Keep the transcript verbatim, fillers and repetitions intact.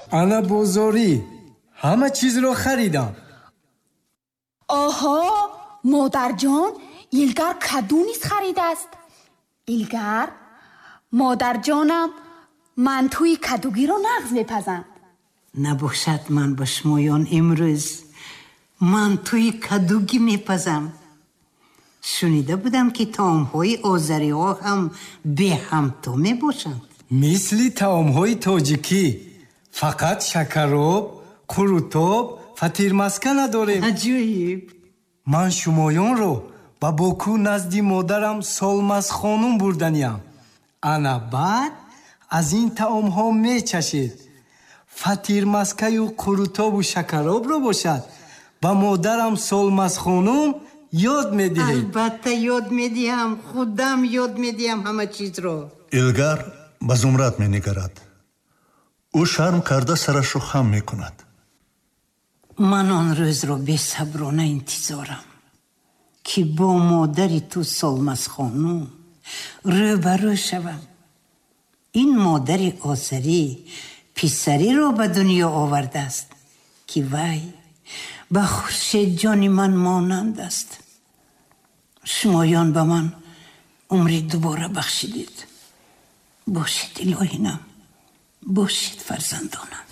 ана бозорӣ ҳама чизро харидам. оҳо, модарҷон, Илгар каду низ харидааст. Илгар, модарҷонам мантӯи кадугиро нағз мепазанд. набошад, ман ба шумоён имрӯз мантӯи кадугӣ мепазам. шунида будам ки таомҳои озариҳо ҳам беҳамто мебошанд. мисли таомҳои тоҷикӣ, фақат шакароб, қурутоб, фатирмаска надорем. аҷоиб. ман шумоёнро ба Боку назди модарам Солмазхонум бурданиям. ана баъд аз ин таомҳо мечашед. фатирмаскаю қурутобу шакаробро бошад ба модарам Солмазхонум ёд медиҳед. албатта ёд медиҳам, худам ёд медиҳам ҳама чизро. Илгар ба Зумрад менигарад. ӯ шарм карда сарашро хам мекунад. ман он рӯзро бесаброна интизорам ки бо модари ту Солмазхонум рӯбарӯ шавам. ин модари озарӣ писариро ба дунё овардааст ки вай ба хуршедҷони ман монанд аст. шумоён ба ман умри дубора бахшидед. бошед илоҳинам, бошед фарзандонам.